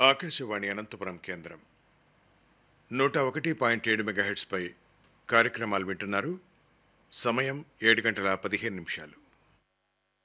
ఆకాశవాణి అనంతపురం కేంద్రం 101.7 మెగాహెర్ట్స్ పై కార్యక్రమాలు వింటున్నారు. సమయం 7 గంటల 15 నిమిషాలు.